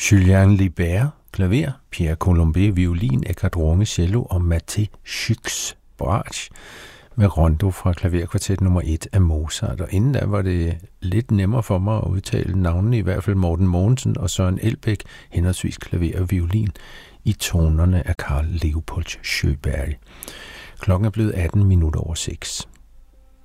Julien Libert, klaver, Pierre Colombet, violin, Eckhard Runge, cello og Maté Schüx, bratsch, med rondo fra klaverkvartet nummer 1 af Mozart. Og inden da var det lidt nemmere for mig at udtale navnene, i hvert fald Morten Mogensen og Søren Elbæk, henholdsvis klaver og violin, i tonerne af Carl Leopold Sjöberg. Klokken er blevet 18 minutter over 6.